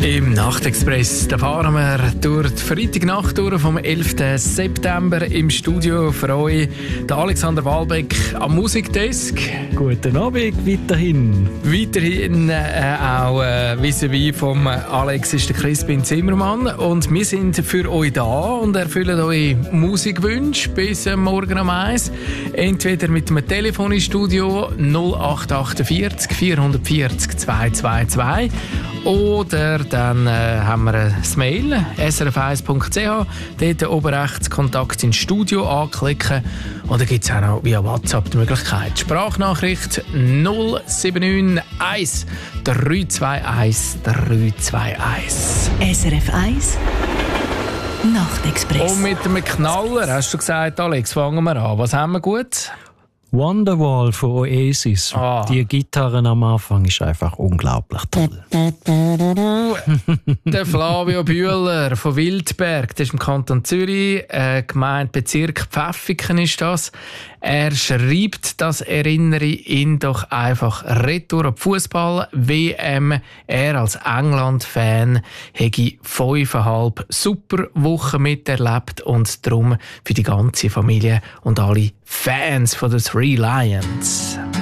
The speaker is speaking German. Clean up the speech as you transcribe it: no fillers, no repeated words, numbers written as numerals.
Im Nachtexpress da fahren wir durch die Freitagnacht durch vom 11. September im Studio für euch. Der Alexander Wahlbeck am Musikdesk. Guten Abend, weiterhin. Weiterhin auch vis-à-vis vom Alex ist der Crispin Zimmermann. Und wir sind für euch da und erfüllen eure Musikwünsche bis morgen um 1. Entweder mit einem Telefon im Studio 0848 440 222 oder dann haben wir ein Mail srf1.ch, dort oben rechts Kontakt ins Studio anklicken und dann gibt es auch noch via WhatsApp die Möglichkeit. Sprachnachricht 0791 321 321. SRF 1 Nachtexpress. Und mit einem Knaller, hast du gesagt, Alex, fangen wir an. Was haben wir gut? Wonderwall von Oasis. Die Gitarren am Anfang ist einfach unglaublich toll. Der Flavio Bühler von Wildberg, das ist im Kanton Zürich, Gemeindebezirk Pfäffiken ist das. Er schreibt, das erinnere ihn doch einfach retour an die Fußball-WM. Er als England-Fan hätte 5,5 super Wochen miterlebt und darum für die ganze Familie und alle Fans von den Three Lions.